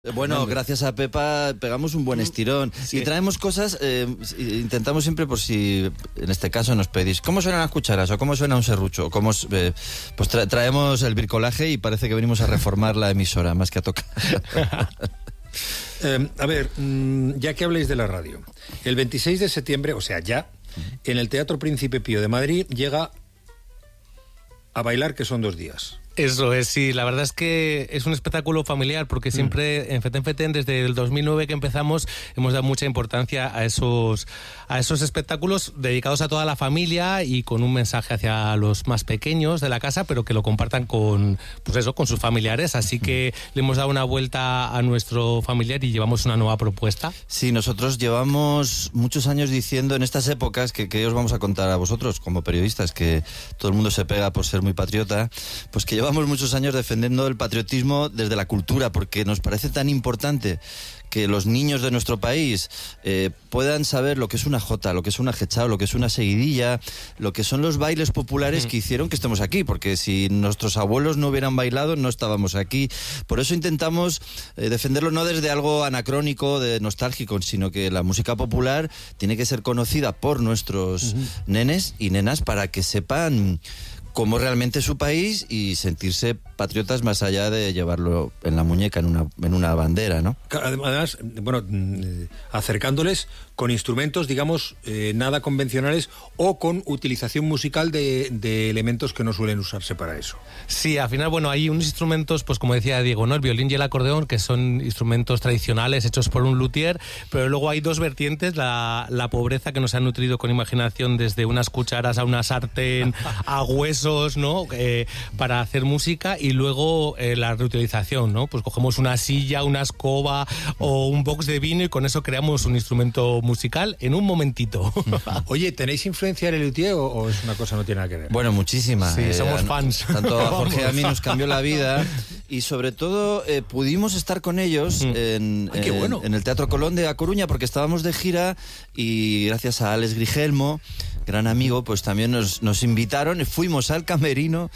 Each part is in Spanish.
Bueno, gracias a Pepa pegamos un buen estirón y traemos cosas, intentamos siempre, por si en este caso nos pedís ¿cómo suenan las cucharas? O ¿cómo suena un serrucho? O cómo, pues traemos el bricolaje y parece que venimos a reformar la emisora más que a tocar. A ver, ya que habléis de la radio, el 26 de septiembre, o sea ya, en el Teatro Príncipe Pío de Madrid llega A Bailar, que son 2 días. Eso es, sí, la verdad es que es un espectáculo familiar porque siempre en Feten Feten, desde el 2009 que empezamos, hemos dado mucha importancia a esos espectáculos dedicados a toda la familia y con un mensaje hacia los más pequeños de la casa, pero que lo compartan con sus familiares, así que le hemos dado una vuelta a nuestro familiar y llevamos una nueva propuesta. Sí, nosotros llevamos muchos años diciendo en estas épocas que os vamos a contar a vosotros como periodistas, que todo el mundo se pega por ser muy patriota, pues que llevamos muchos años defendiendo el patriotismo desde la cultura, porque nos parece tan importante que los niños de nuestro país puedan saber lo que es una jota, lo que es una jechao, lo que es una seguidilla, lo que son los bailes populares que hicieron que estemos aquí, porque si nuestros abuelos no hubieran bailado, no estábamos aquí. Por eso intentamos defenderlo no desde algo anacrónico, de nostálgico, sino que la música popular tiene que ser conocida por nuestros nenes y nenas para que sepan cómo realmente es su país y sentirse patriotas más allá de llevarlo en la muñeca, en una bandera, ¿no? Además, bueno, acercándoles con instrumentos, digamos, nada convencionales o con utilización musical de elementos que no suelen usarse para eso. Sí, al final, bueno, hay unos instrumentos, pues como decía Diego, ¿no? El violín y el acordeón, que son instrumentos tradicionales hechos por un luthier, pero luego hay dos vertientes, la pobreza que nos ha nutrido con imaginación desde unas cucharas a una sartén, a huesos, ¿no? Para hacer música, y luego la reutilización, ¿no? Pues cogemos una silla, una escoba o un box de vino y con eso creamos un instrumento musical en un momentito. Oye, ¿tenéis influencia en el luthier o es una cosa que no tiene nada que ver? Bueno, muchísima. Sí, somos fans. Tanto a Jorge y a mí nos cambió la vida y sobre todo pudimos estar con ellos en el Teatro Colón de A Coruña porque estábamos de gira y gracias a Alex Grigelmo, gran amigo, pues también nos invitaron y fuimos al camerino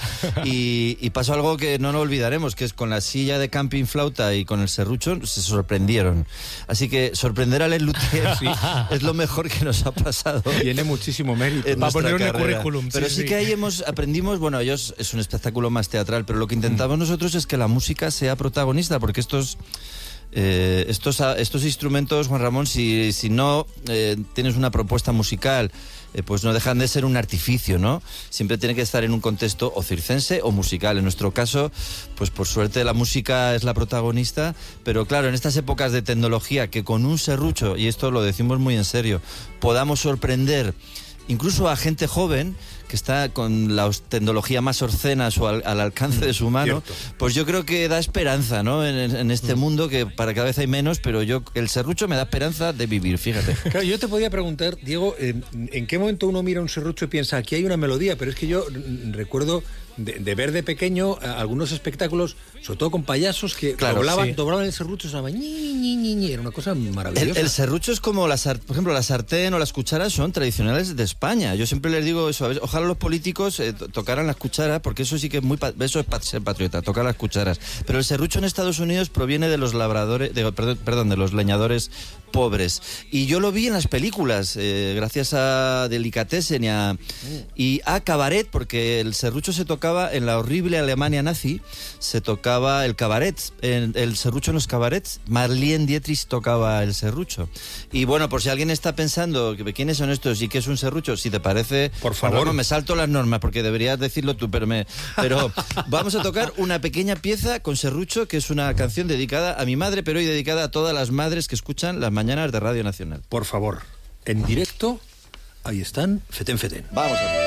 y pasó algo que no nos olvidaremos, que es con la silla de camping flauta y con el serrucho se sorprendieron. Así que sorprender al luthier es lo mejor que nos ha pasado. Tiene muchísimo mérito. Para poner en el currículum. Pero sí que ahí aprendimos, bueno, ellos es un espectáculo más teatral, pero lo que intentamos nosotros es que la música sea protagonista, porque estos instrumentos, Juan Ramón, si no tienes una propuesta musical, pues no dejan de ser un artificio, ¿no? Siempre tiene que estar en un contexto o circense o musical. En nuestro caso, pues por suerte la música es la protagonista, pero claro, en estas épocas de tecnología, que con un serrucho, y esto lo decimos muy en serio, podamos sorprender incluso a gente joven que está con la tecnología más obscena al alcance de su mano, pues yo creo que da esperanza, ¿no? En este mundo que para cada vez hay menos, pero el serrucho me da esperanza de vivir, fíjate. Claro, yo te podía preguntar, Diego, ¿en qué momento uno mira un serrucho y piensa, aquí hay una melodía? Pero es que yo recuerdo de ver de pequeño algunos espectáculos, sobre todo con payasos que doblaban el serrucho, sonaban ñi, era una cosa maravillosa. El serrucho es como, por ejemplo, la sartén o las cucharas son tradicionales de España. Yo siempre les digo eso, ojalá los políticos tocaran las cucharas, porque eso sí que eso es ser patriota, tocar las cucharas. Pero el serrucho en Estados Unidos proviene de los labradores, de los leñadores pobres. Y yo lo vi en las películas, gracias a Delicatessen y a Cabaret, porque el serrucho se tocaba en la horrible Alemania nazi, se tocaba el cabaret, el serrucho en los cabarets. Marlene Dietrich tocaba el serrucho. Y bueno, por si alguien está pensando quiénes son estos y qué es un serrucho, si te parece, por favor, no me salto las normas porque deberías decirlo tú, pero vamos a tocar una pequeña pieza con serrucho, que es una canción dedicada a mi madre, pero hoy dedicada a todas las madres que escuchan las mañanas de Radio Nacional. Por favor, en directo, ahí están, Feten Feten. Vamos a ver.